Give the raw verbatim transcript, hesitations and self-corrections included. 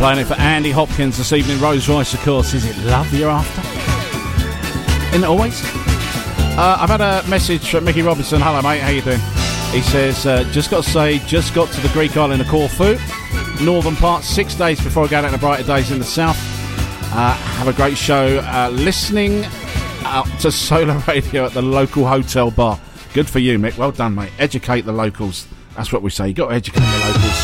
Playing it for Andy Hopkins this evening. Rose Royce, of course. Is it love you're after? Isn't it always? Uh, I've had a message from Mickey Robinson. Hello, mate. How you doing? He says, uh, just got to say, just got to the Greek island of Corfu, northern part, six days before I go down to brighter days in the south. Uh, have a great show. Uh, listening uh, to Solar Radio at the local hotel bar. Good for you, Mick. Well done, mate. Educate the locals. That's what we say. You've got to educate the locals.